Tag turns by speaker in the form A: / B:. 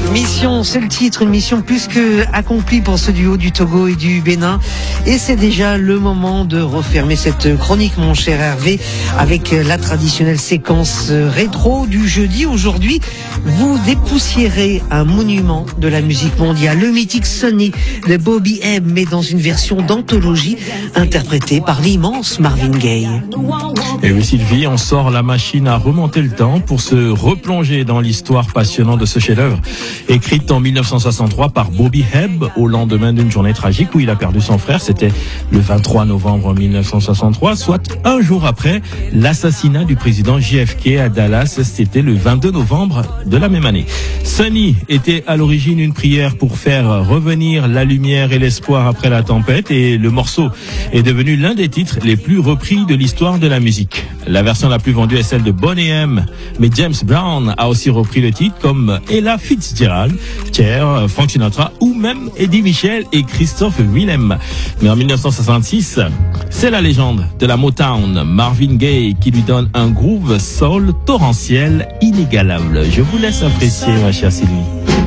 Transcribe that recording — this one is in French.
A: Mission, c'est le titre, une mission plus que accomplie pour ce duo du Togo et du Bénin. Et c'est déjà le moment de refermer cette chronique, mon cher Hervé, avec la traditionnelle séquence rétro du jeudi. Aujourd'hui, vous dépoussiérez un monument de la musique mondiale, le mythique Sunny de Bobby Hebb, mais dans une version d'anthologie interprétée par l'immense Marvin Gaye.
B: Et oui, Sylvie, on sort la machine à remonter le temps pour se replonger dans l'histoire passionnante de ce chef-d'œuvre. Écrite en 1963 par Bobby Hebb au lendemain d'une journée tragique où il a perdu son frère. C'était le 23 novembre 1963, soit un jour après l'assassinat du président JFK à Dallas. C'était le 22 novembre de la même année. Sunny était à l'origine une prière pour faire revenir la lumière et l'espoir après la tempête, et le morceau est devenu l'un des titres les plus repris de l'histoire de la musique. La version la plus vendue est celle de Boney M, mais James Brown a aussi repris le titre, comme Ella Fitzgerald, Cher, Frank Sinatra ou même Eddie Mitchell et Christophe Willem. Mais en 1966, c'est la légende de la Motown, Marvin Gaye, qui lui donne un groove soul torrentiel inégalable. Je vous laisse apprécier, ma chère Sylvie.